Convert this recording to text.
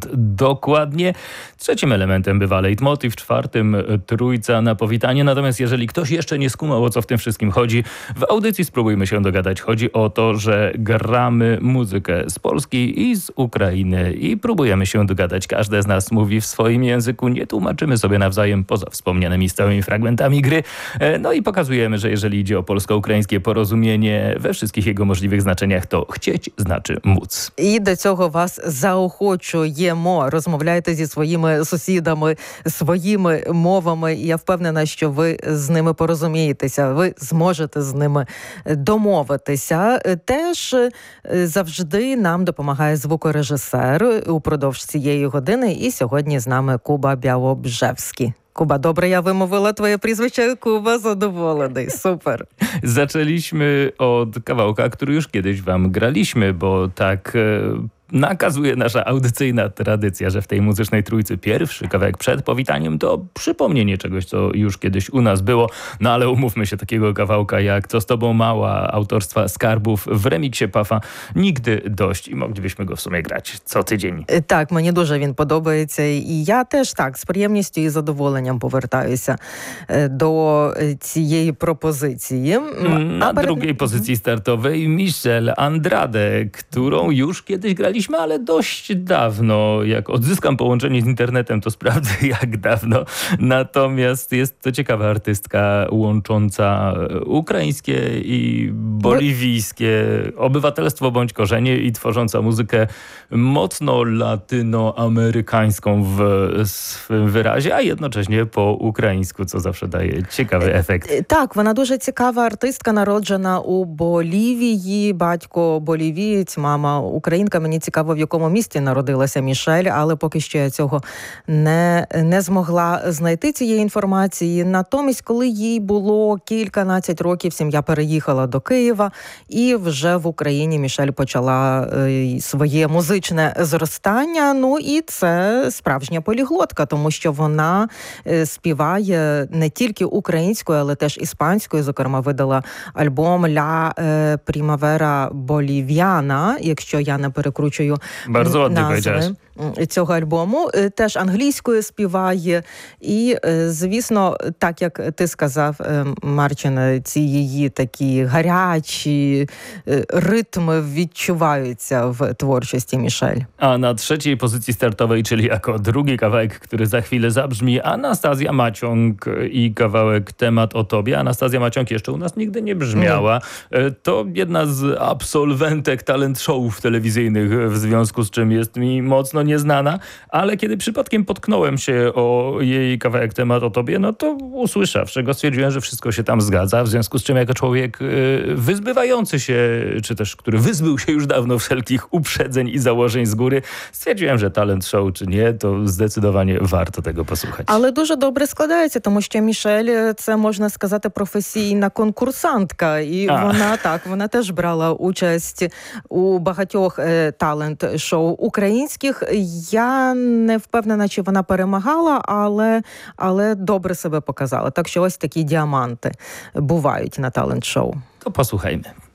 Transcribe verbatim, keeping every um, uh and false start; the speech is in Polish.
minut dokładnie. Trzecim elementem bywa leitmotiv, czwartym trójca na powitanie. Natomiast jeżeli ktoś jeszcze nie skumał, o co w tym wszystkim chodzi, w audycji spróbujmy się dogadać. Chodzi o to, że gramy muzykę z Polski i z Ukrainy i próbujemy się dogadać. Każde z nas mówi w swoim języku, nie tłumaczymy sobie nawzajem poza wspomnianymi stałymi fragmentami gry. No i pokazujemy, że jeżeli idzie o polsko-ukraińskie porozumienie we wszystkich jego możliwych znaczeniach, to chcieć znaczy móc. І до цього вас заохочуємо. Розмовляйте зі своїми сусідами, своїми мовами. І я впевнена, що ви з ними порозумієтеся, ви зможете з ними домовитися. Теж завжди нам допомагає звукорежисер упродовж цієї години. І сьогодні з нами Куба Białobrzewski. Kuba, dobre ja wymówила twoje prізвище. Kuba, zadowolony. Super. Zaczęliśmy od kawałka, który już kiedyś wam graliśmy, bo tak e, nakazuje nasza audycyjna tradycja, że w tej muzycznej trójcy pierwszy kawałek przed powitaniem to przypomnienie czegoś, co już kiedyś u nas było. No ale umówmy się, takiego kawałka jak Co z tobą mała, autorstwa Skarbów w remiksie Pafa nigdy dość i moglibyśmy go w sumie grać co tydzień. Так, мені дуже він подобається. І я теж так, з приємністю і задоволенням повертаюся до цієї пропозиції. Na перед... drugiej pozycji startowej Michelle Andrade, którą już kiedyś graliśmy, ale dość dawno. Jak odzyskam połączenie z internetem, to sprawdzę jak dawno. Natomiast jest to ciekawa artystka łącząca ukraińskie i boliwijskie obywatelstwo bądź korzenie i tworząca muzykę mocno latynoamerykańską w swym wyrazie, a jednocześnie po ukraińsku, co zawsze daje ciekawy efekt. Так, вона дуже цікава артистка, народжена у Болівії, батько болівієць, мама українка. Мені цікаво, в якому місті народилася Мішель, але поки що я цього не, не змогла знайти цієї інформації. Натомість, коли їй було кільканадцять років, сім'я переїхала до Києва, і вже в Україні Мішель почала е, своє музичне зростання. Ну і це справжня поліглотка, тому що вона е, співає не тільки українською, але теж іспанською. Зокрема, видала альбом «Ля е, Примавера Болів'яна», якщо я не перекручую Bardzo ładnie powiedziałeś. Цього альбому. Теж англійською співає. І, звісно, так як ти сказав, Марчин, ці її такі гарячі rytmy відчуваються в творчості Мішель. A na trzeciej pozycji startowej, czyli jako drugi kawałek, który za chwilę zabrzmi, Anastazja Maciąg i kawałek Temat o tobie. Anastazja Maciąg jeszcze u nas nigdy nie brzmiała. Nie. To jedna z absolwentek talent showów telewizyjnych, w związku z czym jest mi mocno nieznana, ale kiedy przypadkiem potknąłem się o jej kawałek Temat o tobie, no to usłyszawszy go stwierdziłem, że wszystko się tam zgadza, w związku z czym jako człowiek wyzbywający się, czy też który wyzbył się już dawno wszelkich uprzedzeń i założeń z góry, stwierdziłem, że talent show czy nie, to zdecydowanie warto tego posłuchać. Але дуже добре складається, тому що Мішель, це, можна сказати, професійна конкурсантка. І а. вона, так, вона теж брала участь у багатьох е, талент-шоу українських. Я не впевнена, чи вона перемагала, але, але добре себе показала. Так що ось такі діаманти бувають на талент-шоу. To posłuchajmy.